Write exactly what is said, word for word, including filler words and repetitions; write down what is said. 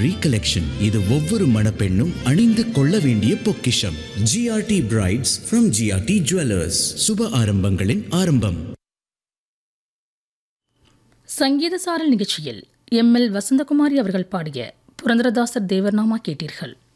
Jewellery collection. இது ஒவ்வொரு மணப்பெண்ணும் அணிந்து கொள்ள வேண்டிய பொக்கிஷம். GRT brides from GRT jewellers. சுப ஆரம்பங்களின் ஆரம்பம். சங்கீத சாரல் நிகழ்ச்சியில் எம் எல் வசந்தகுமாரி அவர்கள் பாடிய புரந்தரதாசர் தேவர்நாமா கேட்டீர்கள்.